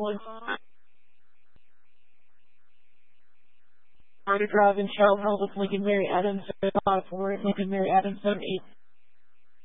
1. Carter Drive in Charlotte, Lincoln Mary Adams, 5 4, Lincoln Mary Adams, 7 8.